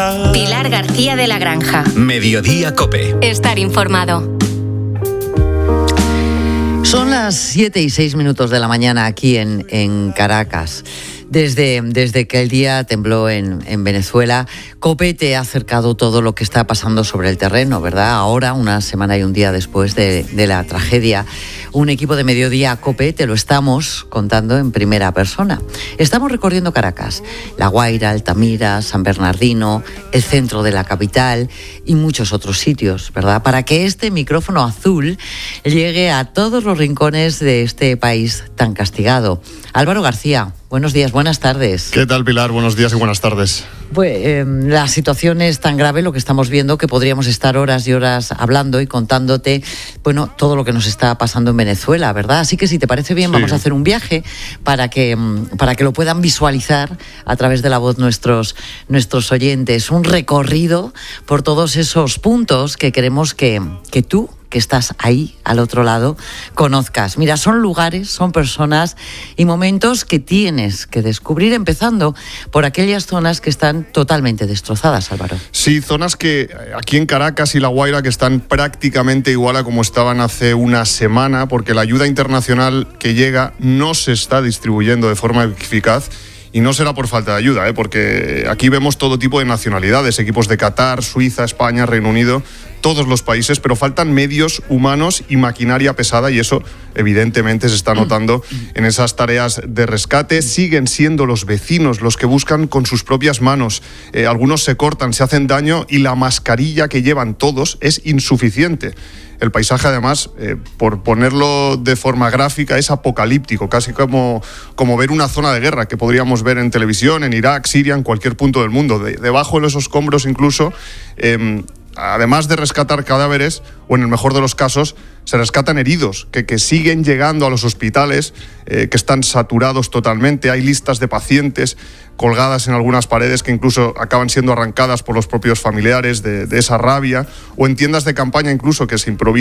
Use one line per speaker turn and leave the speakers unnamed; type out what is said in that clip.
vida.
Pilar García de la Granja.
Mediodía COPE.
Estar informado.
Son las 7:06 de la mañana aquí en Caracas. Desde que el día tembló en Venezuela, COPE te ha acercado todo lo que está pasando sobre el terreno, ¿verdad? Ahora, una semana y un día después de la tragedia, un equipo de Mediodía COPE te lo estamos contando en primera persona. Estamos recorriendo Caracas, La Guaira, Altamira, San Bernardino, el centro de la capital y muchos otros sitios, ¿verdad? Para que este micrófono azul llegue a todos los rincones de este país tan castigado. Álvaro García, buenos días, buenas tardes.
¿Qué tal, Pilar? Buenos días y buenas tardes.
Pues la situación es tan grave, lo que estamos viendo, que podríamos estar horas y horas hablando y contándote, bueno, todo lo que nos está pasando en Venezuela, ¿verdad? Así que si te parece bien, vamos a hacer un viaje para que lo puedan visualizar a través de la voz nuestros oyentes. Un recorrido por todos esos puntos que queremos que tú, que estás ahí al otro lado, conozcas. Mira, son lugares, son personas y momentos que tienes que descubrir, empezando por aquellas zonas que están totalmente destrozadas, Álvaro.
Sí, zonas que aquí en Caracas y La Guaira que están prácticamente igual a como estaban hace una semana, porque la ayuda internacional que llega no se está distribuyendo de forma eficaz. Y no será por falta de ayuda, porque aquí vemos todo tipo de nacionalidades, equipos de Qatar, Suiza, España, Reino Unido, todos los países, pero faltan medios humanos y maquinaria pesada, y eso evidentemente se está notando en esas tareas de rescate. Siguen siendo los vecinos los que buscan con sus propias manos. Algunos se cortan, se hacen daño y la mascarilla que llevan todos es insuficiente. El paisaje, además, por ponerlo de forma gráfica, es apocalíptico, casi como ver una zona de guerra que podríamos ver en televisión, en Irak, Siria, en cualquier punto del mundo. Debajo de esos escombros incluso, además de rescatar cadáveres, o en el mejor de los casos, se rescatan heridos que siguen llegando a los hospitales, que están saturados totalmente. Hay listas de pacientes colgadas en algunas paredes que incluso acaban siendo arrancadas por los propios familiares de esa rabia, o en tiendas de campaña incluso que se improvisan